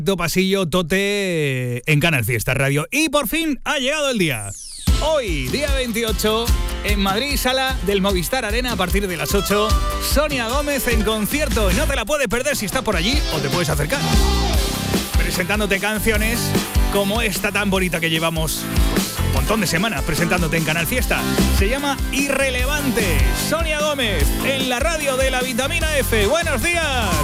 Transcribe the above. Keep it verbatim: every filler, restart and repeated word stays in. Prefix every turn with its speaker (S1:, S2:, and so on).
S1: Pasillo Tote en Canal Fiesta Radio. Y por fin ha llegado el día. Hoy, día veintiocho, en Madrid, sala del Movistar Arena a partir de las ocho. Sonia Gómez en concierto. Y no te la puedes perder si estás por allí o te puedes acercar. Presentándote canciones como esta tan bonita que llevamos un montón de semanas presentándote en Canal Fiesta. Se llama Irrelevante. Sonia Gómez en la radio de la Vitamina F. ¡Buenos días!